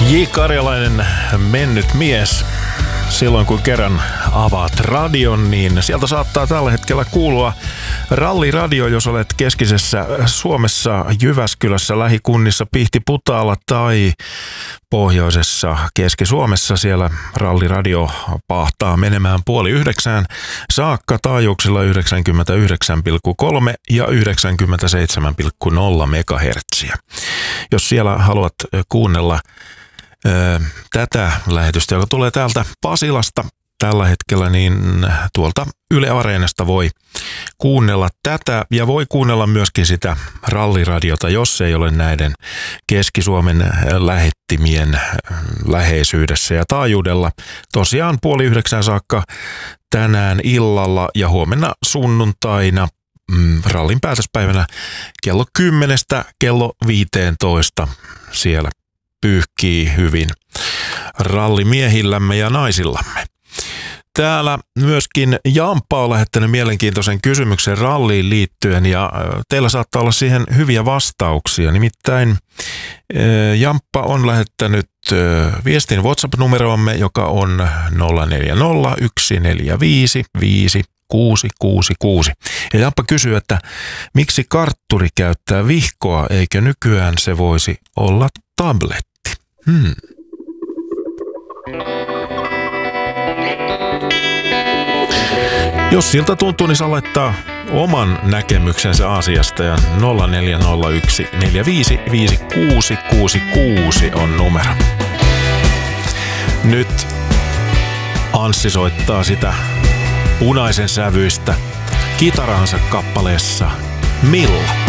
J. Karjalainen, mennyt mies. Silloin kun kerran avaat radion, niin sieltä saattaa tällä hetkellä kuulua ralliradio, jos olet keskisessä Suomessa, Jyväskylässä, lähikunnissa, Pihti-Putaalla tai pohjoisessa Keski-Suomessa. Siellä ralliradio pahtaa menemään 8:30 saakka taajuuksilla 99,3 ja 97,0 megahertsiä. Jos siellä haluat kuunnella tätä lähetystä, joka tulee täältä Pasilasta tällä hetkellä, niin tuolta Yle Areenasta voi kuunnella tätä ja voi kuunnella myöskin sitä ralliradiota, jos ei ole näiden Keski-Suomen lähettimien läheisyydessä ja taajuudella. Tosiaan 8:30 saakka tänään illalla ja huomenna sunnuntaina rallin päätöspäivänä kello 10 kello 15 siellä pyyhkii hyvin rallimiehillämme ja naisillamme. Täällä myöskin Jamppa on lähettänyt mielenkiintoisen kysymyksen ralliin liittyen ja teillä saattaa olla siihen hyviä vastauksia. Nimittäin Jamppa on lähettänyt viestin WhatsApp-numeroomme, joka on 0401455666. Ja Jamppa kysyy, että miksi kartturi käyttää vihkoa, eikö nykyään se voisi olla tabletti? Jos siltä tuntuu, niin saa laittaa oman näkemyksensä asiasta ja 0401455666 on numero. Nyt Anssi soittaa sitä punaisen sävyistä kitaransa kappaleessa Milla.